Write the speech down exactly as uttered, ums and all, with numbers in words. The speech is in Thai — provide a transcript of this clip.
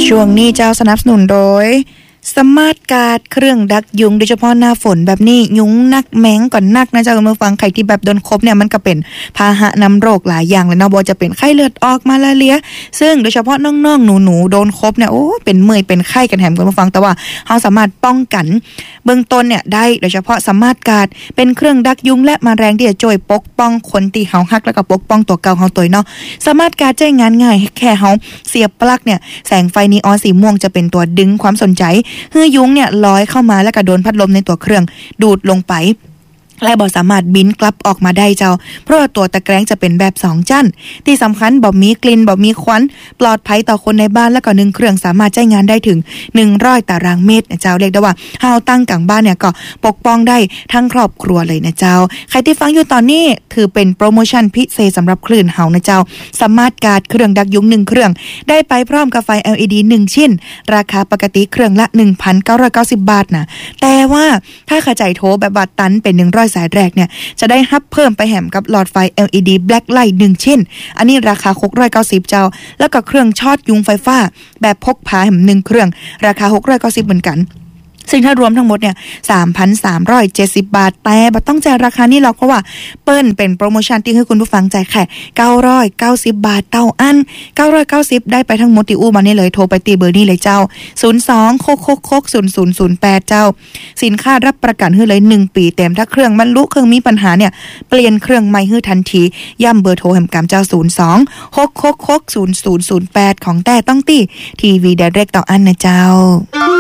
ช่วงนี้เจ้าสนับสนุนโดยสมาร์ทการ์ดเครื่องดักยุงโดยเฉพาะหน้าฝนแบบนี้ยุงนักแมงก่อนนักนะเจ้าคุณผู้ฟังใครที่แบบโดนคบเนี่ยมันก็เป็นพาหะนำโรคหลายอย่างเลยเนาะบ่จะเป็นไข้เลือดออกมาลาเรียซึ่งโดยเฉพาะน้องๆหนูๆโดนคบเนี่ยโอ้เป็นเมื่อยเป็นไข้กันแถมคุณผู้ฟังแต่ว่าเฮาสามารถป้องกันเบื้องต้นเนี่ยได้โดยเฉพาะสมาร์ทการ์ดเป็นเครื่องดักยุงและแมลงที่จะช่วยปกป้องคนที่เฮาฮักแล้วก็ปกป้องตัวเก่าเฮาตัวเนาะสมาร์ทการ์ดใช้งานง่ายแค่เฮาเสียบปลั๊กเนี่ยแสงไฟนีออนสีม่วงจะเป็นตัวดึงความสนใจให้ยุงเนี่ยลอยเข้ามาแล้วก็โดนพัดลมในตัวเครื่องดูดลงไปและบ่สามารถบินกลับออกมาได้เจ้าเพราะว่าตัวตะแกรงจะเป็นแบบสองชั้นที่สำคัญบ่มีกลิ่นบ่มีควันปลอดภัยต่อคนในบ้านแล้วก็หนึ่งเครื่องสามารถใช้งานได้ถึงหนึ่งร้อยตารางเมตรนะเจ้าเรียกได้ว่าเฮาตั้งกลางบ้านเนี่ยก็ปกป้องได้ทั้งครอบครัวเลยนะเจ้าใครที่ฟังอยู่ตอนนี้ถือเป็นโปรโมชั่นพิเศษสำหรับคลื่นเฮานะเจ้าสมาร์ทการ์ดเครื่องดักยุงหนึ่งเครื่องได้ไปพร้อมกับไฟ แอล อี ดี หนึ่งชิ้นราคาปกติเครื่องละ หนึ่งพันเก้าร้อยเก้าสิบ บาทนะแต่ว่าถ้าเข้าใจโทรแบบบัตรตันเป็นหนึ่งร้อยสายแรกเนี่ยจะได้ฮับเพิ่มไปแหมกับหลอดไฟ แอล อี ดี Black Light หนึ่งชิ้นอันนี้ราคาหกร้อยเก้าสิบเจ้าแล้วก็เครื่องช็อตยุงไฟฟ้าแบบพกพาแหมหนึ่งเครื่องราคาหกร้อยเก้าสิบเหมือนกันซึ่งถ้ารวมทั้งหมดเนี่ย สามพันสามร้อยเจ็ดสิบ บาทแต่บ่ต้องจ่ายราคานี้หรอกเพราะว่าเปิ้นเป็นโปรโมชั่นที่ให้คุณผู้ฟังจ่ายแค่เก้าร้อยเก้าสิบบาทเท่าอันเก้าร้อยเก้าสิบได้ไปทั้งหมดที่อู้มานี่เลยโทรไปตีเบอร์นี้เลยเจ้าศูนย์ สอง หก หก หก ศูนย์ ศูนย์ ศูนย์ แปดเจ้าสินค้ารับประกันให้เลยหนึ่งปีเต็มถ้าเครื่องมันลุเครื่องมีปัญหาเนี่ยเปลี่ยนเครื่องใหม่ให้ทันทีย้ำเบอร์โทรแห่งกรรมเจ้าศูนย์ สอง หก หก หก ศูนย์ ศูนย์ ศูนย์ แปดของแต่ต้องตีทีวี Direct ต่ออันนะเจ้า